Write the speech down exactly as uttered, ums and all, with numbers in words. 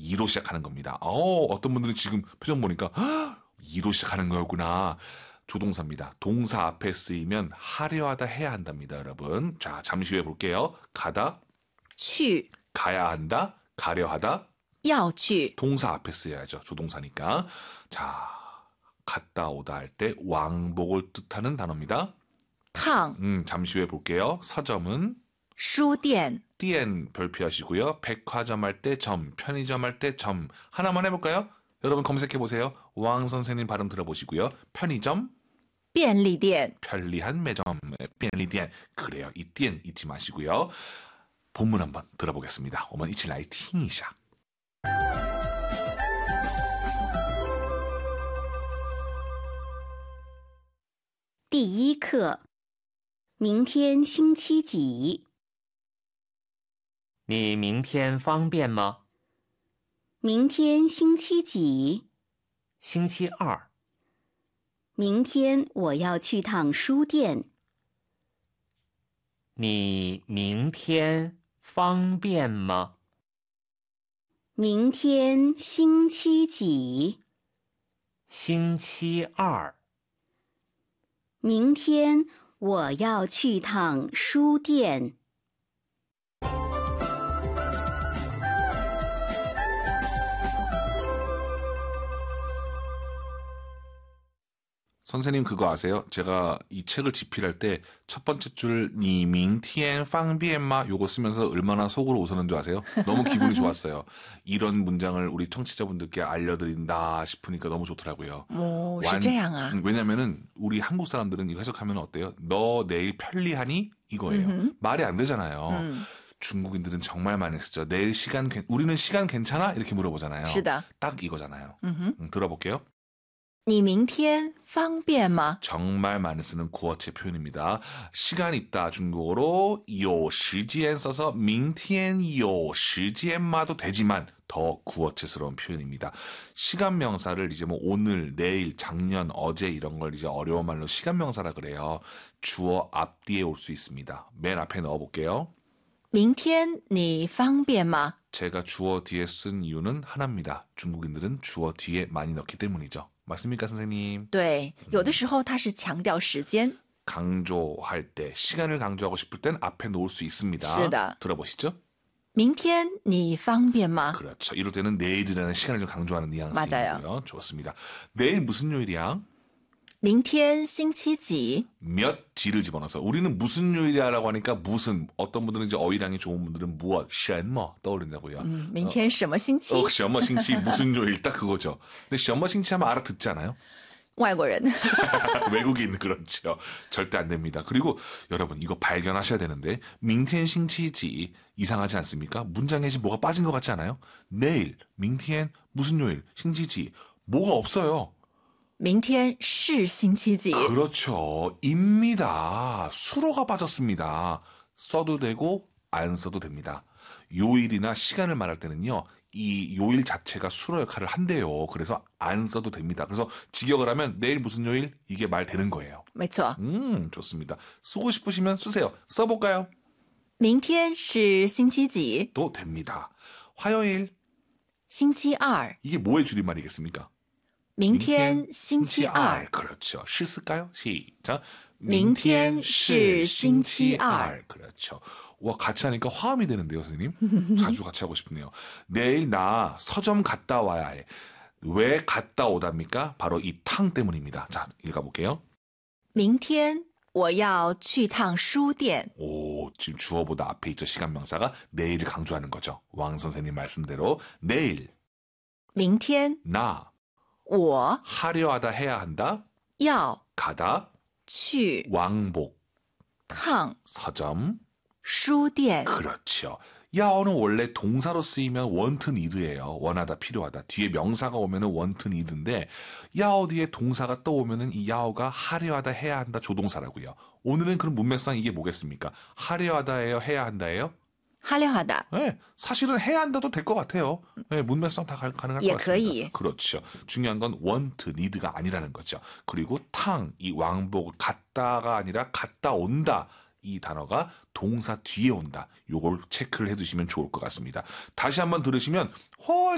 이로 시작하는 겁니다. 어, 어떤 분들은 지금 표정 보니까 이로 시작하는 거였구나. 조동사입니다. 동사 앞에 쓰이면 하려 하다 해야 한답니다, 여러분. 자, 잠시 후에 볼게요. 가다, 去 가야 한다, 가려 하다. 要去 동사 앞에 쓰여야죠. 조동사니까. 자, 갔다 오다 할 때 왕복을 뜻하는 단어입니다. 趟 음, 잠시 후에 볼게요. 서점은 书店 띠엔 별표하시고요. 백화점 할 때 점, 편의점 할 때 점. 하나만 해볼까요? 여러분 검색해보세요. 왕 선생님 발음 들어보시고요. 편의점, 便利店 편리한 매점,便利店. 그래요. 이 띠엔 잊지 마시고요. 본문 한번 들어보겠습니다. 我们一起来听一下. 第一课，明天星期几？ 你明天方便吗？ 明天星期几？ 星期二。 明天我要去趟书店。 你明天方便吗？ 明天星期几？ 星期二。 明天我要去趟书店。 선생님 그거 아세요? 제가 이 책을 집필할 때 첫 번째 줄 니明天方便吗 요거 쓰면서 얼마나 속으로 웃었는 줄 아세요? 너무 기분이 좋았어요. 이런 문장을 우리 청취자분들께 알려드린다 싶으니까 너무 좋더라고요. 오, 완- 是这样啊. 음, 왜냐면은 우리 한국 사람들은 이거 해석하면 어때요? 너 내일 편리하니? 이거예요. 음흠. 말이 안 되잖아요. 음. 중국인들은 정말 많이 쓰죠. 내일 시간 괜- 우리는 시간 괜찮아? 이렇게 물어보잖아요. 是的. 딱 이거잖아요. 음. 음, 들어볼게요. 你明天方便吗? 정말 많이 쓰는 구어체 표현입니다. 시간 있다 중국어로 有时间 써서 明天有时间마도 되지만 더 구어체스러운 표현입니다. 시간 명사를 이제 뭐 오늘, 내일, 작년, 어제 이런 걸 이제 어려운 말로 시간 명사라 그래요. 주어 앞뒤에 올 수 있습니다. 맨 앞에 넣어볼게요. 明天你方便吗? 제가 주어 뒤에 쓴 이유는 하나입니다. 중국인들은 주어 뒤에 많이 넣기 때문이죠. 맞습니까, 선생님? 对，有的时候它是强调时间. 강조할 때, 시간을 강조하고 싶을 땐 앞에 놓을 수 있습니다. 是的. 들어보시죠. 明天你方便吗? 그렇죠. 이럴 때는 내일이라는 시간을 좀 강조하는 뉘앙스이고요. 맞아요. 좋습니다. 내일 무슨 요일이야? 明天星期几? 몇 지를 집어넣어서 우리는 무슨 요일이야라고 하니까 무슨 어떤 분들은 이제 어휘량이 좋은 분들은 무엇, 什么 떠올린다고요. 嗯，明天什么星期? 어, 什么星期 무슨 요일 딱 그거죠. 근데 什么星期 하면 알아듣잖아요. 外国人. 외국인 그렇죠. 절대 안 됩니다. 그리고 여러분 이거 발견하셔야 되는데 明天星期几 이상하지 않습니까? 문장에 지금 뭐가 빠진 것 같지 않아요? 내일, 明天 무슨 요일, 星期几 뭐가 없어요. 明天是星期几? 그렇죠. 입니다. 수로가 빠졌습니다. 써도 되고 안 써도 됩니다. 요일이나 시간을 말할 때는요. 이 요일 자체가 수로 역할을 한대요. 그래서 안 써도 됩니다. 그래서 직역을 하면 내일 무슨 요일? 이게 말 되는 거예요. 没错. 음, 좋습니다. 쓰고 싶으시면 쓰세요. 써볼까요? 明天是星期几? 또 됩니다. 화요일. 星期二. 이게 뭐의 줄임말이겠습니까? 明天星期二. 그렇죠. 시 쓸까요? 시작. 明天是星期二. 그렇죠. 와, 같이 하니까 화음이 되는데요, 선생님. 자주 같이 하고 싶네요. 내일 나 서점 갔다 와야 해. 왜 갔다 오답니까? 바로 이 탕 때문입니다. 자, 읽어볼게요. 明天我要去趟书店. 오, 지금 주어보다 앞에 있죠. 시간 명사가 내일을 강조하는 거죠. 왕 선생님 말씀대로 내일, 明天 나, 我 하려 하다 해야 한다, 要 가다, 去 왕복, 趟 서점, 书店. 그렇죠. 야어는 원래 동사로 쓰이면 want need예요. 원하다, 필요하다. 뒤에 명사가 오면은 want need인데 야어 뒤에 동사가 떠오면은 이 야어가 하려 하다, 해야 한다 조동사라고요. 오늘은 그럼 문맥상 이게 뭐겠습니까? 하려 하다예요, 해야 한다예요? 하려 하다. 네, 사실은 해야 한다도 될 것 같아요. 네, 문맥상 다 가, 가능할 예, 것 같습니다. 可以. 그렇죠. 중요한 건 want, need가 아니라는 거죠. 그리고 탕, 이 왕복을 갔다가 아니라 갔다 온다. 이 단어가 동사 뒤에 온다. 요걸 체크를 해두시면 좋을 것 같습니다. 다시 한번 들으시면 훨씬